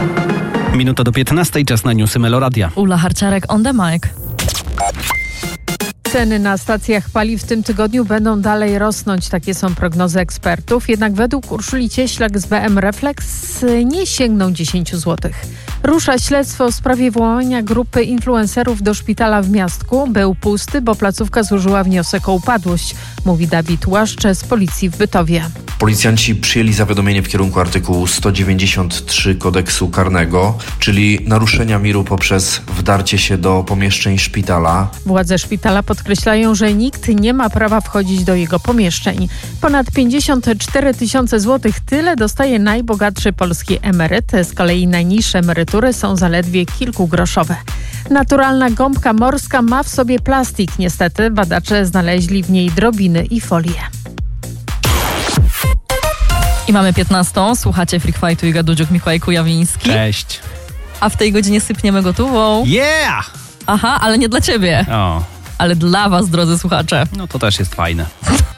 Minuta do 15, czas na newsy Meloradia. Ula Harciarek on the mic. Ceny na stacjach paliw w tym tygodniu będą dalej rosnąć, takie są prognozy ekspertów. Jednak według Urszuli Cieślak z BM Reflex nie sięgną 10 zł. Rusza śledztwo w sprawie włamania grupy influencerów do szpitala w Miastku. Był pusty, bo placówka złożyła wniosek o upadłość, mówi Dawid Łaszcz z policji w Bytowie. Policjanci przyjęli zawiadomienie w kierunku artykułu 193 kodeksu karnego, czyli naruszenia miru poprzez wdarcie się do pomieszczeń szpitala. Władze szpitala podkreślają, że nikt nie ma prawa wchodzić do jego pomieszczeń. Ponad 54 000 złotych, tyle dostaje najbogatszy polski emeryt. Z kolei najniższe emerytury są zaledwie kilkugroszowe. Naturalna gąbka morska ma w sobie plastik. Niestety badacze znaleźli w niej drobiny i folię. I mamy 15. Słuchacie Freak Fightu i Gadudziuk, Mikołaj Kujawiński. Cześć. A w tej godzinie sypniemy gotową. Yeah! Aha, ale nie dla ciebie. O, Ale dla was, drodzy słuchacze. no to też jest fajne.